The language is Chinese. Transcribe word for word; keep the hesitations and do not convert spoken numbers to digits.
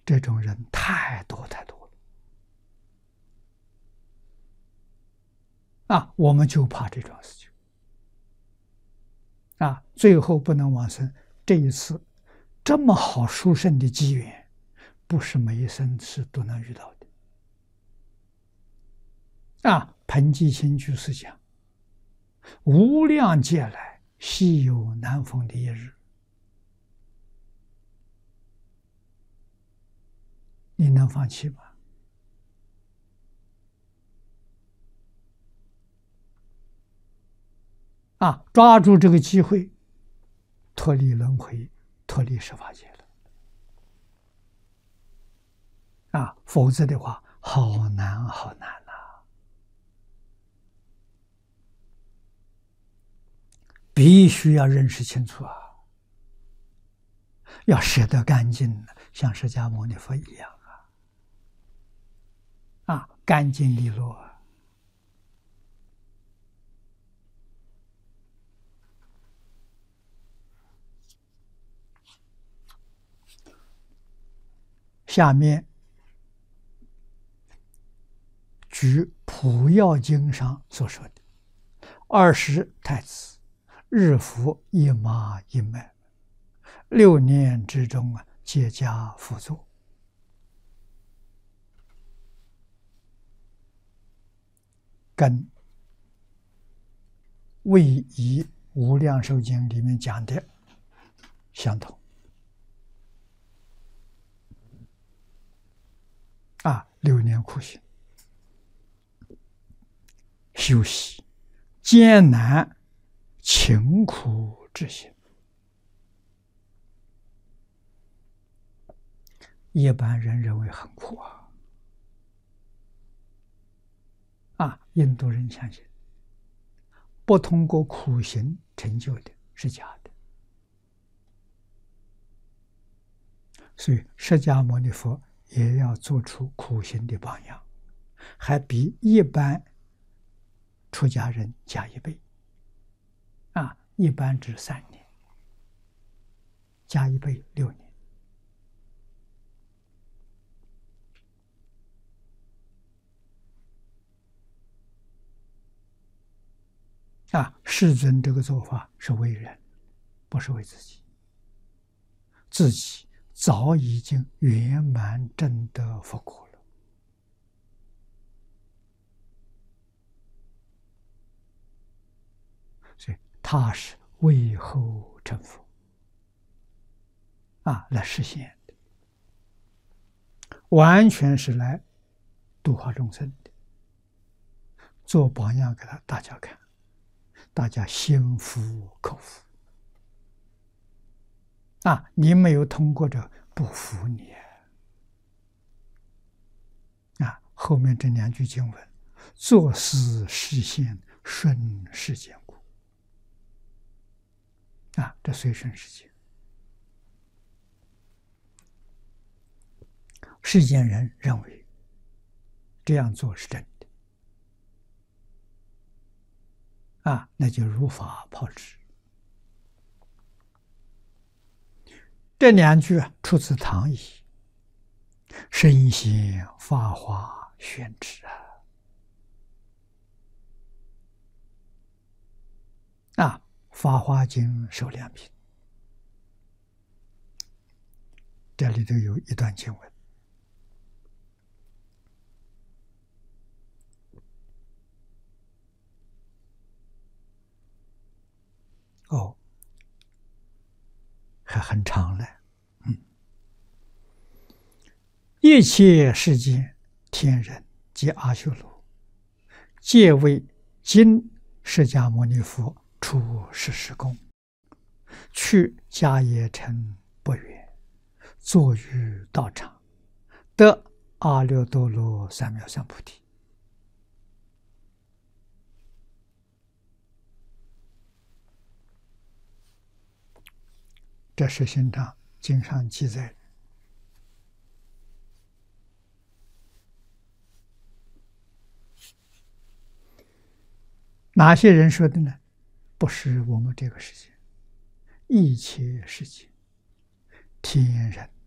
这种人太多太多了啊！我们就怕这种事情啊，最后不能往生。这一次这么好殊胜的机缘，不是每一生是都能遇到的啊！彭基清居士讲：“无量劫来，稀有难逢的一日。”你能放弃吗？啊，抓住这个机会，脱离轮回，脱离十法界了。啊，否则的话，好难好难呐、啊！必须要认识清楚啊，要舍得干净，像释迦牟尼佛一样啊，啊，干净利落啊。下面举《普药经》上所说的二十太子日服一麻一脉，六年之中啊，皆加辅佐，跟《位移无量寿经》里面讲的相同啊，六年苦行，修习艰难勤苦之行。一般人认为很苦啊，啊，印度人相信，不通过苦行成就的是假的。所以释迦牟尼佛也要做出苦行的榜样，还比一般出家人加一倍。啊，一般只三年，加一倍六年。啊，世尊这个做法是为人，不是为自己。自己早已经圆满证得佛果了，所以他是为后成佛啊，来实现的，完全是来度化众生的，做榜样给他大家看，大家心服口服啊！你没有通过这，不服你啊！后面这两句经文，作思实现，顺世间故啊，这随顺世界。世间人认为这样做是真的啊，那就如法炮制。这两句啊，出自唐译，圣贤法华宣旨啊。啊，《法华经》首两品，这里头有一段经文。哦，还很长嘞，嗯，一切世间天人及阿修罗，皆为今释迦牟尼佛出世事功，去迦叶城不远，坐于道场，得阿耨多罗三藐三菩提。这是新章经上记载的。哪些人说的呢？不是我们这个世界，一切世界，天人